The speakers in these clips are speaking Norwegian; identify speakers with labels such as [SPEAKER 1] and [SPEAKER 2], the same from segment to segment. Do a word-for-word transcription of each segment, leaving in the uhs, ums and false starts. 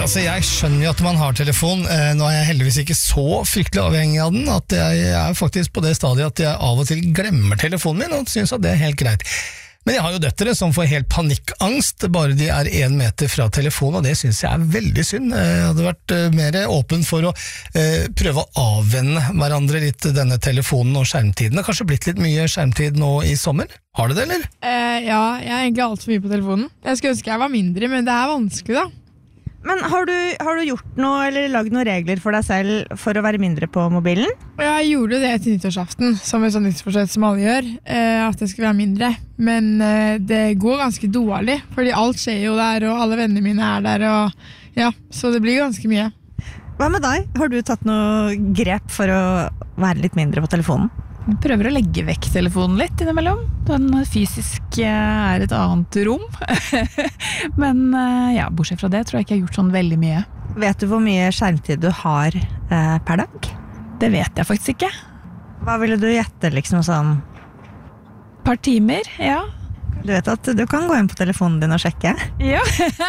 [SPEAKER 1] altså jeg skjønner jo at man har telefon. Eh, nå er jeg heldigvis ikke så fryktelig avhengig av den, at jeg er faktisk på det stadiet at jeg av og til glemmer telefonen min, og synes at det er helt greit. Men jeg har jo døttere som får helt panikkangst, bare de er en meter fra telefonen, og det synes jeg er veldig synd. Jeg hadde vært uh, mer åpen for å uh, prøve å avvenne hverandre litt denne telefonen og skjermtiden. Det har kanskje blitt litt mye skjermtid nå i sommer? Har det det, eller?
[SPEAKER 2] Uh, ja, jeg er egentlig alt for mye på telefonen. Jeg skulle ønske jeg var mindre, men det er vanskelig da.
[SPEAKER 3] Men har du, har du gjort noe, eller lagd noen regler for deg selv for å være mindre på mobilen?
[SPEAKER 2] Jeg gjorde det til nyttårsaften, som et sånt nyttårsforsett som alle gjør, eh, at det skulle være mindre. Men eh, det går ganske dårlig, fordi alt skjer jo der, og alle vennene mine er der, og ja, så det blir ganske mye.
[SPEAKER 3] Hva med deg? Har du tatt noe grep for å være litt mindre på telefonen?
[SPEAKER 4] Jeg prøver å legge vekk telefonen litt innimellom. Den fysisk er et annet rom. Men ja, bortsett fra det tror jeg ikke jeg har gjort sånn veldig mye.
[SPEAKER 3] Vet du hvor mye skjermtid du har eh, per dag?
[SPEAKER 4] Det vet jeg faktisk ikke.
[SPEAKER 3] Hva ville du gjette liksom sånn?
[SPEAKER 4] Par timer, ja.
[SPEAKER 3] Du vet at du kan gå inn på telefonen din og sjekke?
[SPEAKER 4] Ja.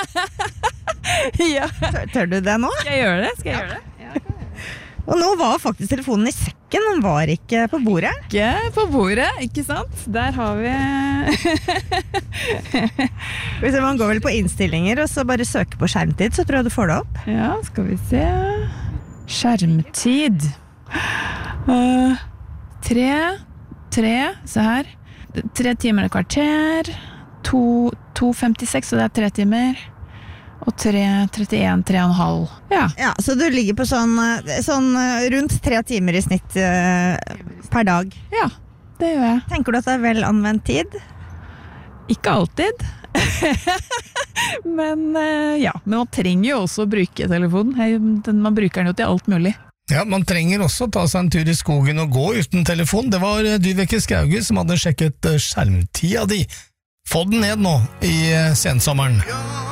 [SPEAKER 4] Ja.
[SPEAKER 3] Tør, tør du det nå?
[SPEAKER 4] Skal jeg gjøre det? Skal jeg gjøre det? Ja.
[SPEAKER 3] Og nå var faktisk telefonen i sekken, den var ikke på bordet.
[SPEAKER 4] Ikke på bordet, ikke sant? Der har vi...
[SPEAKER 3] Hvis man går vel på innstillinger og så bare søker på skjermtid, så tror jeg du får det opp.
[SPEAKER 4] Ja, skal vi se... Skjermtid. Uh, tre, tre, se her. Tre timer og kvarter. To, to femtiseks, så det er tre timer. Og tre trettien, tre og en halv. Ja.
[SPEAKER 3] Ja, så du ligger på sånn, sånn rundt tre timer i snitt uh, per dag.
[SPEAKER 4] Ja, det gjør jeg.
[SPEAKER 3] Tenker du at det er vel anvendt tid?
[SPEAKER 4] Ikke alltid. Men uh, ja, men man trenger jo også å bruke telefonen. Man bruker den jo til alt mulig.
[SPEAKER 1] Ja, man trenger også ta seg en tur i skogen og gå uten telefon. Det var Dyveke Skauge som hadde sjekket skjermtida di. Få den ned nå i sensommeren.